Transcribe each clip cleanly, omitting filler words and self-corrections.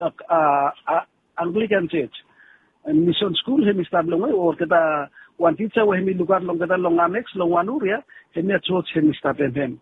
Anglican Church. Mission School hemi start long or kita one teacher we hemi lugar long kita long annex long wanuria hemi church hemi start hem.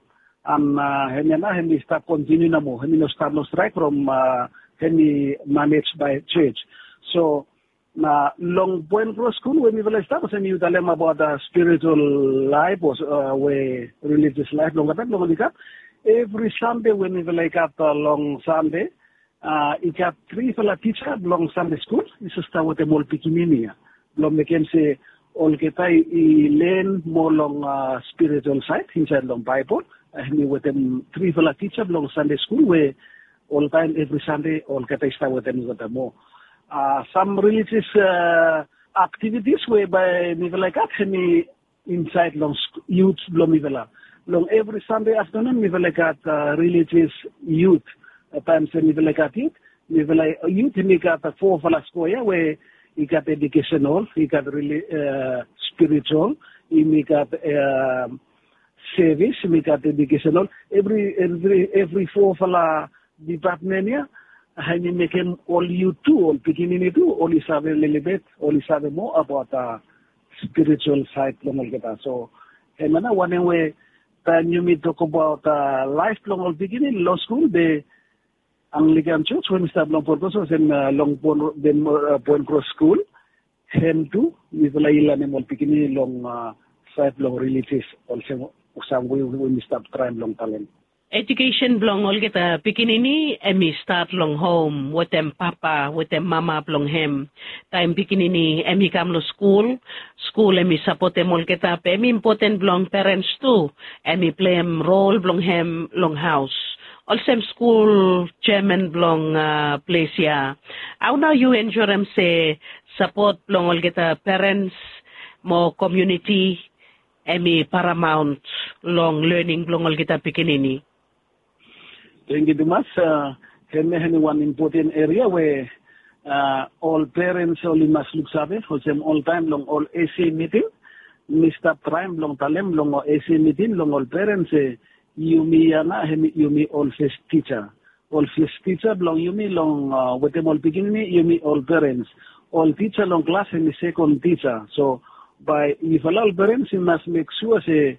Hemi start continue na mo hemi no start no strike from hemi managed by church. So na long Point Cross School when we will start hemi utalem about the spiritual life or religious life long kita every Sunday when we will long Sunday. Ikat 3 pala teacher belong Sunday school isa sta wote mol pikinini ya belum meken se all kita learn more long spiritual side inside long Bible ni wote 3 pala teacher belong Sunday school where all time every Sunday all kita sta wote ni wote mo some religious activities whereby ni like ni inside long youth belum ni long every Sunday afternoon ni like religious youth times ni vela katit ni vela youth ni kata 4 falas koya where you got educational you got really spiritual you got service you got educational every 4 fala department ya hani meken all you too all beginning to all is have a little bit all is have more about spiritual side long kita so emana one way when you talk about lifelong all beginning law school the Anglican Church when we start long purpose in long Point Cross School hem to with la ilan mo pikini long side long religious also usangwe when we start crime long talent education belong all kita pikinini emi start long home with them papa with them mama belong hem time pikinini emi kam lo school emi support them all kita emi important belong parents too emi play role belong hem long house also school chairman belong place ya how now you enjoy them say support belong all kita parents mo community emi paramount long learning belong all kita pikinini. Thank you very much. One important area where all parents only must look sabe, for them all time long all AC meeting, Mr. Prime long talem long AC meeting long all parents yumi yana yumi all first teacher long yumi long with them all beginning yumi all parents all teacher long class and second teacher. So by if all parents you must make sure say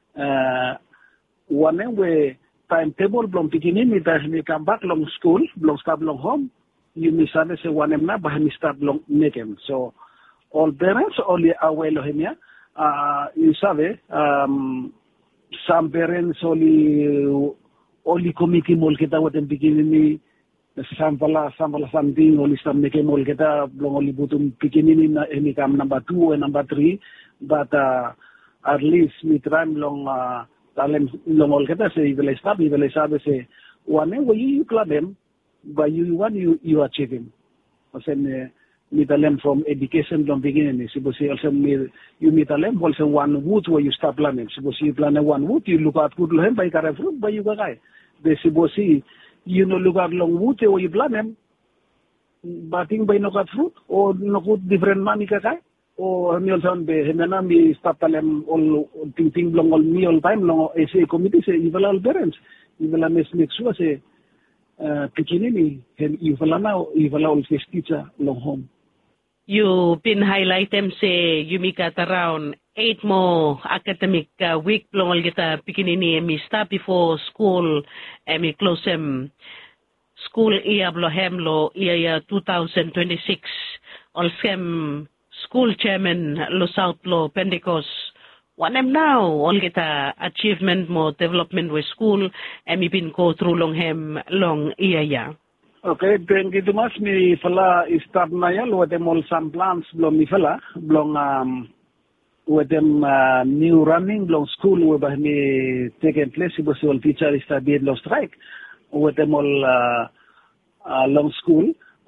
one way timetable belum beginning ni come back long school belum start long home you miss say one na bahan start long meeting so all parents only aware lo hemia you sabe some parents only committee mol kita waten beginning ni sampala something only some make mol kita belum only butum beginning na ini kam number 2 and number 3 but at least we try long talent long all kita say will start say one way you club them but you want you achieving also meet them from education from beginning suppose also you meet them also one wood where you start planning suppose you plan one wood you look at good hem by carry fruit by you guy they suppose you no look at long wood where you plan them but think by no got fruit or no good different money guy or Nielsen be hemena mi start talem all ting long all me all time long as a committee say you will all parents you will make sure say pikinini you will all first teacher long home. You been highlight them say you make at around 8 more academic week long kita pikinini emi start before school emi close school year blohem lo year 2026 also school chairman lo South Lo Pentecost one now all kita achievement more development with school emi been go through long year. Okay, thank you too much. Mi fala start na ya lo dem all some plans belum mi fala belum with them new running long school we bah mi taken place because all teacher is studied long strike with them all long school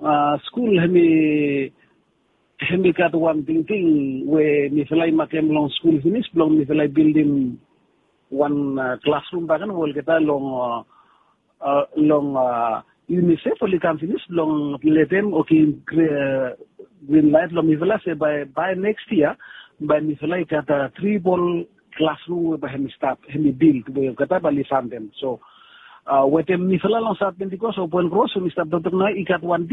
hemi kat one thing where mi fala makem long school finish belum mi fala building one classroom bagan wal kita long UNICEF only can finish long let them okay green light long mivela say by next year by mivela kata 3 ball classroom by him start him build we kata bali fund them so wetem ni fela long sa pentikos o poen gros mi start dotok na ikat wan